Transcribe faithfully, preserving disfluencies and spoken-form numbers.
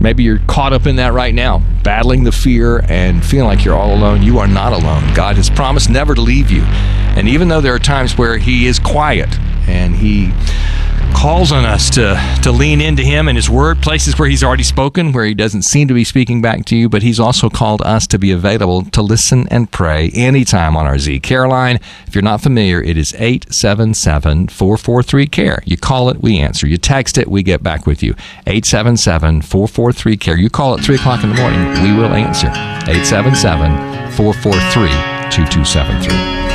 maybe you're caught up in that right now, battling the fear and feeling like you're all alone. You are not alone. God has promised never to leave you. And even though there are times where he is quiet and he calls on us to, to lean into him and his word, places where he's already spoken, where he doesn't seem to be speaking back to you, but he's also called us to be available to listen and pray anytime on our Z Care line. If you're not familiar, it is eight seven seven, four four three, C A R E. You call it, we answer. You text it, we get back with you. eight seven seven, four four three, C A R E. You call at three o'clock in the morning, we will answer. eight seven seven, four four three, two two seven three.